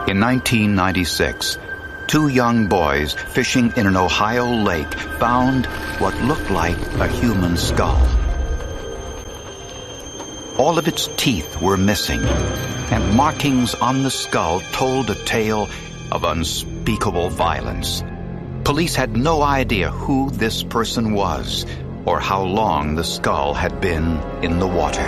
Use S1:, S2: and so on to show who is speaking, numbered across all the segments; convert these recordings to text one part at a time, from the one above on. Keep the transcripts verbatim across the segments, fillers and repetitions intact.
S1: In nineteen ninety-six, two young boys fishing in an Ohio lake found what looked like a human skull. All of its teeth were missing, and markings on the skull told a tale of unspeakable violence. Police had no idea who this person was or how long the skull had been in the water.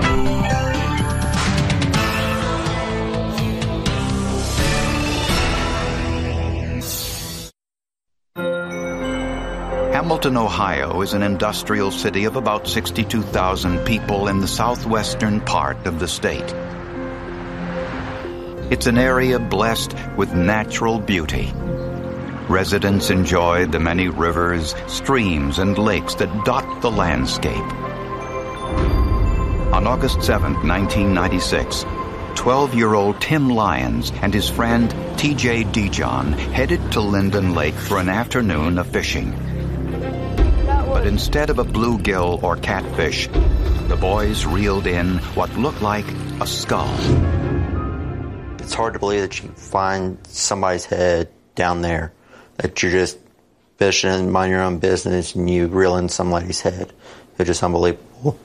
S1: Hamilton, Ohio is an industrial city of about sixty-two thousand people in the southwestern part of the state. It's an area blessed with natural beauty. Residents enjoy the many rivers, streams, and lakes that dot the landscape. On August seventh, nineteen ninety-six, twelve-year-old Tim Lyons and his friend T J Dijon headed to Linden Lake for an afternoon of fishing. But instead of a bluegill or catfish, the boys reeled in what looked like a skull.
S2: It's hard to believe that you find somebody's head down there, that you're just fishing, mind your own business, and you reel in somebody's head. It's just unbelievable.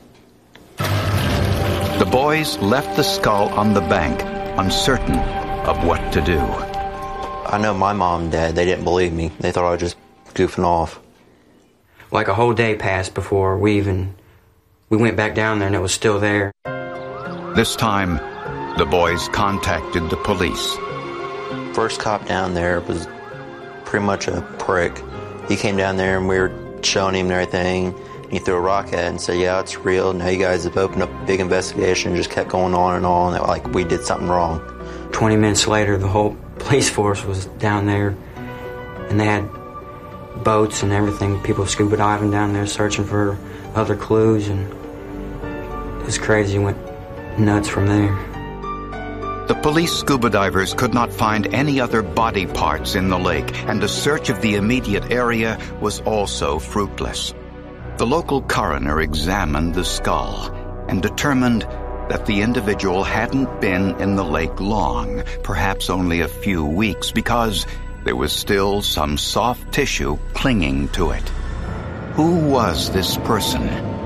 S1: The boys left the skull on the bank, uncertain of what to do.
S2: I know my mom and dad, they didn't believe me. They thought I was just goofing off.
S3: Like a whole day passed before we even, we went back down there and it was still there.
S1: This time, the boys contacted the police.
S2: First cop down there was pretty much a prick. He came down there and we were showing him and everything. And he threw a rock at it and said, yeah, it's real. Now you guys have opened up a big investigation. Just kept going on and on. Like we did something wrong.
S3: Twenty minutes later, the whole police force was down there. And they had boats and everything, people scuba diving down there searching for other clues, and it was crazy. It went nuts from there.
S1: The police scuba divers could not find any other body parts in the lake, and a search of the immediate area was also fruitless. The local coroner examined the skull and determined that the individual hadn't been in the lake long, perhaps only a few weeks, because there was still some soft tissue clinging to it. Who was this person?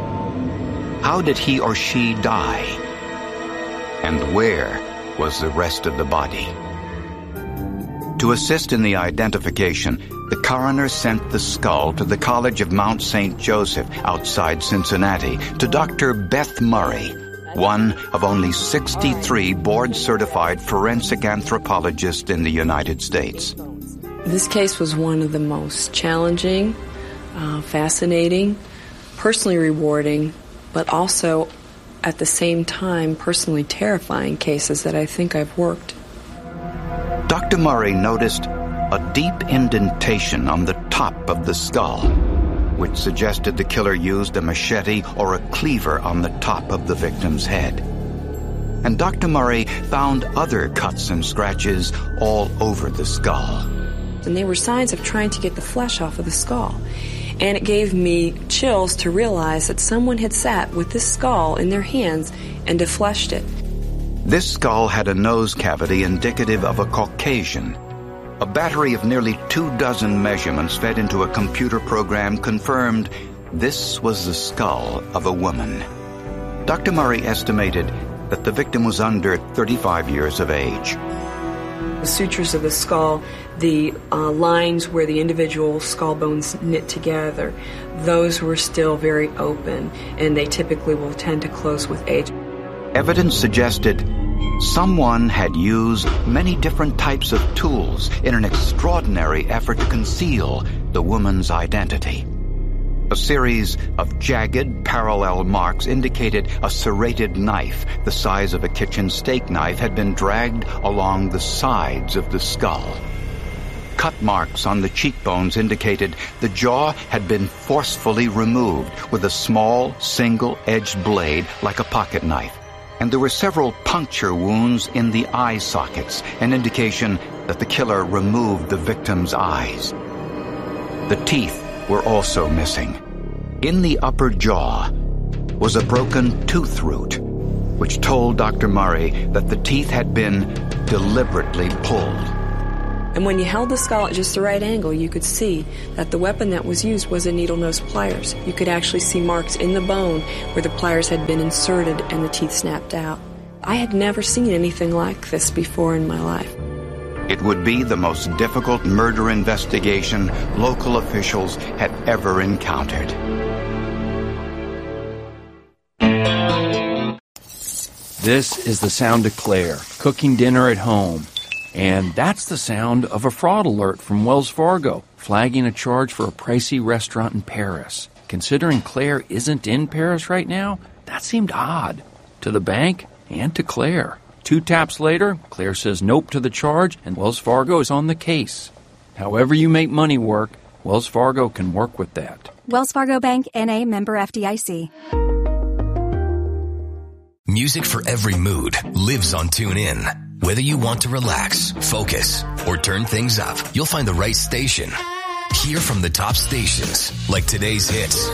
S1: How did he or she die? And where was the rest of the body? To assist in the identification, the coroner sent the skull to the College of Mount Saint Joseph outside Cincinnati to Doctor Beth Murray, one of only sixty-three board-certified forensic anthropologists in the United States.
S4: This case was one of the most challenging, uh, fascinating, personally rewarding, but also at the same time personally terrifying cases that I think I've worked.
S1: Doctor Murray noticed a deep indentation on the top of the skull, which suggested the killer used a machete or a cleaver on the top of the victim's head. And Doctor Murray found other cuts and scratches all over the skull.
S4: And they were signs of trying to get the flesh off of the skull. And it gave me chills to realize that someone had sat with this skull in their hands and defleshed it.
S1: This skull had a nose cavity indicative of a Caucasian. A battery of nearly two dozen measurements fed into a computer program confirmed this was the skull of a woman. Doctor Murray estimated that the victim was under thirty-five years of age.
S4: The sutures of the skull, the uh, lines where the individual skull bones knit together, those were still very open, and they typically will tend to close with age.
S1: Evidence suggested someone had used many different types of tools in an extraordinary effort to conceal the woman's identity. A series of jagged, parallel marks indicated a serrated knife the size of a kitchen steak knife had been dragged along the sides of the skull. Cut marks on the cheekbones indicated the jaw had been forcefully removed with a small, single-edged blade like a pocket knife. And there were several puncture wounds in the eye sockets, an indication that the killer removed the victim's eyes. The teeth were also missing. In the upper jaw was a broken tooth root, which told Doctor Murray that the teeth had been deliberately pulled.
S4: And when you held the skull at just the right angle, you could see that the weapon that was used was a needle-nose pliers. You could actually see marks in the bone where the pliers had been inserted and the teeth snapped out. I had never seen anything like this before in my life.
S1: It would be the most difficult murder investigation local officials had ever encountered.
S5: This is the sound of Claire, cooking dinner at home. And that's the sound of a fraud alert from Wells Fargo, flagging a charge for a pricey restaurant in Paris. Considering Claire isn't in Paris right now, that seemed odd. To the bank and to Claire. Two taps later, Claire says nope to the charge, and Wells Fargo is on the case. However you make money work, Wells Fargo can work with that.
S6: Wells Fargo Bank, N A, member F D I C.
S7: Music for every mood lives on TuneIn. Whether you want to relax, focus, or turn things up, you'll find the right station. Hear from the top stations, like today's hits,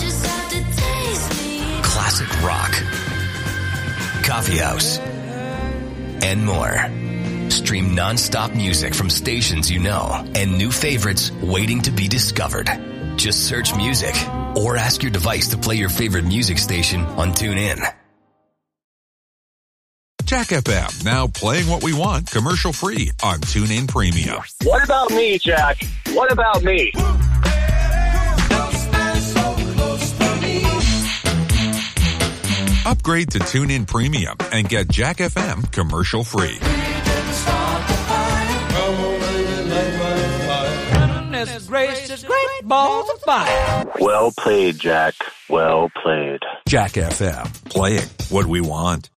S7: classic rock, coffee house, and more. Stream non-stop music from stations you know and new favorites waiting to be discovered. Just search music or ask your device to play your favorite music station on TuneIn.
S8: Jack F M, now playing what we want commercial-free on TuneIn Premium.
S9: What about me, Jack? What about me?
S8: Upgrade to TuneIn Premium and get Jack F M commercial-free.
S9: Well played, Jack. Well played.
S8: Jack F M, playing what we want.